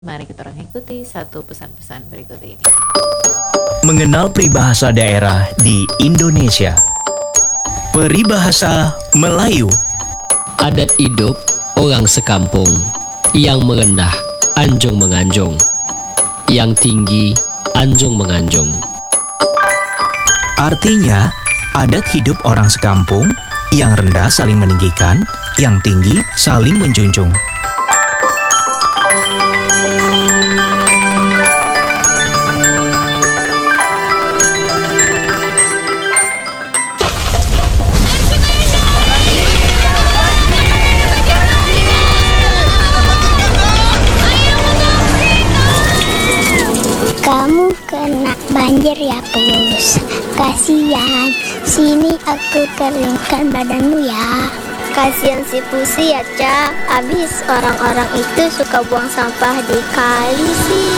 Mari kita orang ikuti satu pesan-pesan berikut ini. Mengenal peribahasa daerah di Indonesia. Peribahasa Melayu. Adat hidup orang sekampung. Yang merendah, anjung menganjung. Yang tinggi, anjung menganjung. Artinya, adat hidup orang sekampung, yang rendah saling meninggikan, yang tinggi saling menjunjung. Kamu kena banjir ya Pus, kasihan. Sini aku keringkan badanmu ya. Kasihan si Pusi ya Ca, abis orang-orang itu suka buang sampah di kali sih.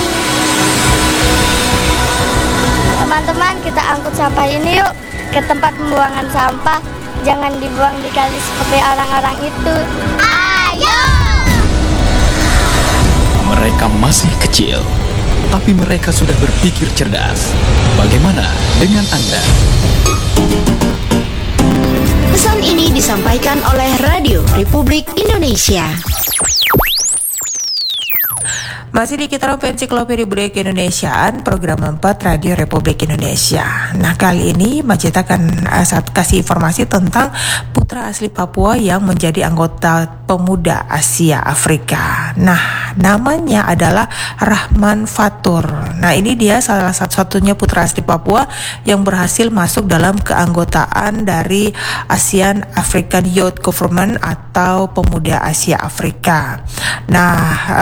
Teman-teman, kita angkut sampah ini yuk ke tempat pembuangan sampah. Jangan dibuang di kali seperti orang-orang itu. Ayo! Mereka masih kecil, tapi mereka sudah berpikir cerdas. Bagaimana dengan Anda? Pesan ini disampaikan oleh Radio Republik Indonesia. Masih di Kita Ensiklopedia Budaya Keindonesiaan, program 4 Radio Republik Indonesia. Nah, kali ini Majita akan kasih informasi tentang putra asli Papua yang menjadi anggota Pemuda Asia Afrika. Nah, namanya adalah Rahman Fatur. Nah, ini dia salah satu-satunya putra asli Papua yang berhasil masuk dalam keanggotaan dari ASEAN African Youth Government atau Pemuda Asia Afrika. Nah,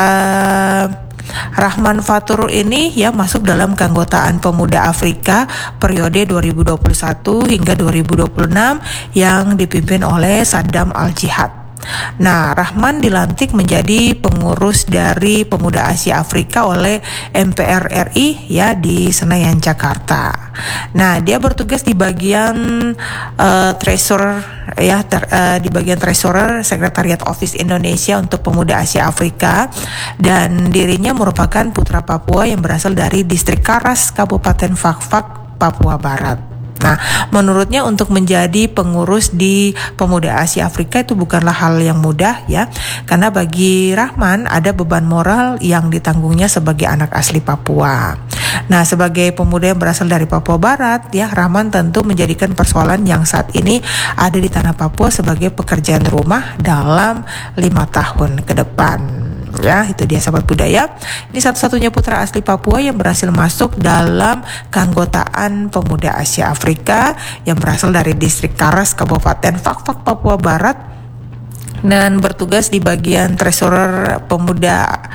Rahman Fatur ini ya masuk dalam keanggotaan Pemuda Afrika periode 2021 hingga 2026 yang dipimpin oleh Saddam Al-Jihad. Nah, Rahman dilantik menjadi pengurus dari Pemuda Asia Afrika oleh MPR RI ya di Senayan Jakarta. Nah, dia bertugas di bagian treasurer ya di bagian treasurer Sekretariat Office Indonesia untuk Pemuda Asia Afrika, dan dirinya merupakan putra Papua yang berasal dari distrik Karas, Kabupaten Fakfak, Papua Barat. Nah, menurutnya untuk menjadi pengurus di Pemuda Asia Afrika itu bukanlah hal yang mudah ya, karena bagi Rahman ada beban moral yang ditanggungnya sebagai anak asli Papua. Nah, sebagai pemuda yang berasal dari Papua Barat ya, Rahman tentu menjadikan persoalan yang saat ini ada di tanah Papua sebagai pekerjaan rumah dalam 5 tahun ke depan. Ya, itu dia sahabat budaya. Ini satu-satunya putra asli Papua yang berhasil masuk dalam keanggotaan Pemuda Asia Afrika yang berasal dari distrik Karas, Kabupaten Fakfak, Papua Barat, dan bertugas di bagian treasurer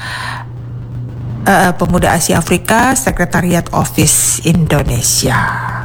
Pemuda Asia Afrika, Sekretariat Office Indonesia.